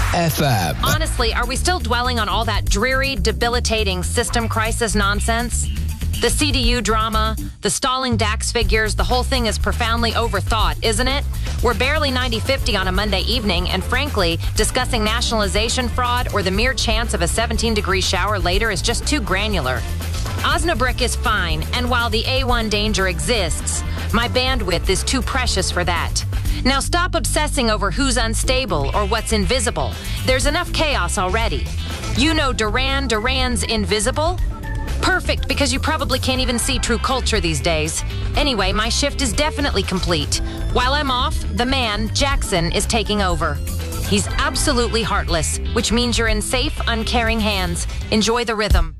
FM. Honestly, are we still dwelling on all that dreary, debilitating system crisis nonsense? The CDU drama, the stalling DAX figures, the whole thing is profoundly overthought, isn't it? We're barely 90-50 on a Monday evening, and frankly, discussing nationalization fraud or the mere chance of a 17-degree shower later is just too granular. Osnabrück is fine, and while the A1 danger exists, my bandwidth is too precious for that. Now stop obsessing over who's unstable or what's invisible. There's enough chaos already. You know Duran's invisible? Perfect, because you probably can't even see true culture these days. Anyway, my shift is definitely complete. While I'm off, the man, Jackson, is taking over. He's absolutely heartless, which means you're in safe, uncaring hands. Enjoy the rhythm.